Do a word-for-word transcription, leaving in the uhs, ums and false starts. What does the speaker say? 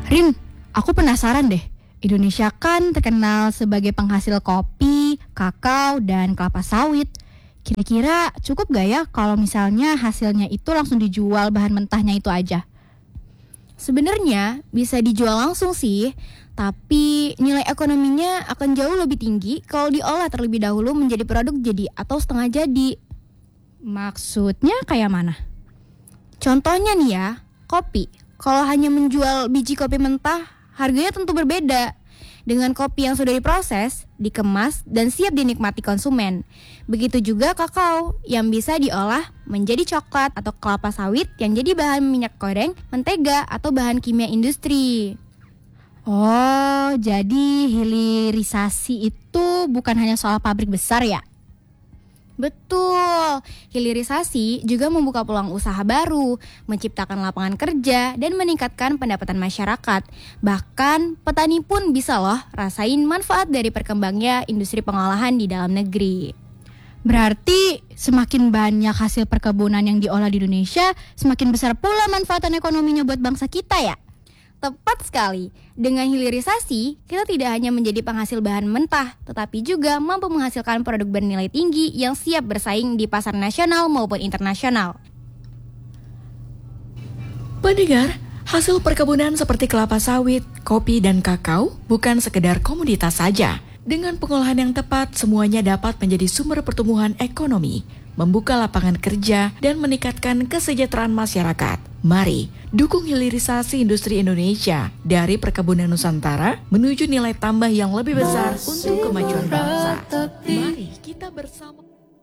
Rin, aku penasaran deh. Indonesia kan terkenal sebagai penghasil kopi, kakao, dan kelapa sawit. Kira-kira cukup gak ya kalau misalnya hasilnya itu langsung dijual bahan mentahnya itu aja? Sebenarnya bisa dijual langsung sih, tapi nilai ekonominya akan jauh lebih tinggi kalau diolah terlebih dahulu menjadi produk jadi atau setengah jadi. Maksudnya kayak mana? Contohnya nih ya, kopi. Kalau hanya menjual biji kopi mentah, harganya tentu berbeda. Dengan kopi yang sudah diproses, dikemas, dan siap dinikmati konsumen. Begitu juga kakao yang bisa diolah menjadi coklat atau kelapa sawit yang jadi bahan minyak goreng, mentega, atau bahan kimia industri. Oh, jadi hilirisasi itu bukan hanya soal pabrik besar ya? Betul, hilirisasi juga membuka peluang usaha baru, menciptakan lapangan kerja, dan meningkatkan pendapatan masyarakat. Bahkan petani pun bisa loh rasain manfaat dari perkembangnya industri pengolahan di dalam negeri. Berarti semakin banyak hasil perkebunan yang diolah di Indonesia, semakin besar pula manfaatan ekonominya buat bangsa kita ya? Tepat sekali. Dengan hilirisasi, kita tidak hanya menjadi penghasil bahan mentah, tetapi juga mampu menghasilkan produk bernilai tinggi yang siap bersaing di pasar nasional maupun internasional. Pendengar, hasil perkebunan seperti kelapa sawit, kopi, dan kakao bukan sekedar komoditas saja. Dengan pengolahan yang tepat, semuanya dapat menjadi sumber pertumbuhan ekonomi, membuka lapangan kerja, dan meningkatkan kesejahteraan masyarakat. Mari dukung hilirisasi industri Indonesia dari perkebunan Nusantara menuju nilai tambah yang lebih besar untuk kemajuan bangsa. Mari kita bersama.